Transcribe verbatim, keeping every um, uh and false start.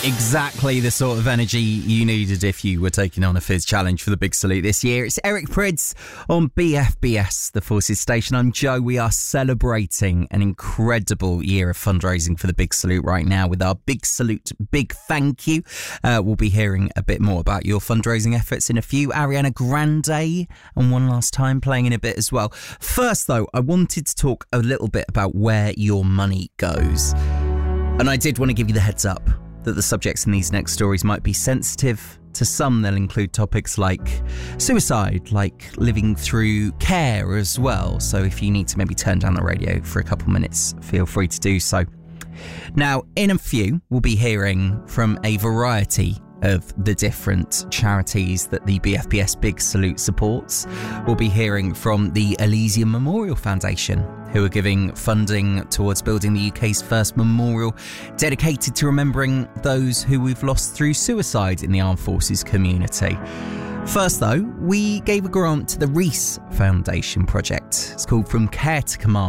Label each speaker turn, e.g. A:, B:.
A: Exactly the sort of energy you needed if you were taking on a Fizz challenge for the Big Salute this year. It's Eric Prydz on B F B S, the Forces Station. I'm Joe. We are celebrating an incredible year of fundraising for the Big Salute right now with our Big Salute Big Thank You. Uh, we'll be hearing a bit more about your fundraising efforts in a few. Ariana Grande and One Last Time playing in a bit as well. First, though, I wanted to talk a little bit about where your money goes. And I did want to give you the heads up that the subjects in these next stories might be sensitive. To some, they'll include topics like suicide, like living through care as well. So if you need to maybe turn down the radio for a couple minutes, feel free to do so. Now, in a few, we'll be hearing from a variety of the different charities that the B F B S Big Salute supports. We'll be hearing from the Elysium Memorial Foundation, who are giving funding towards building the U K's first memorial dedicated to remembering those who we've lost through suicide in the armed forces community. First, though, we gave a grant to the Reese Foundation project. It's called From Care to Command.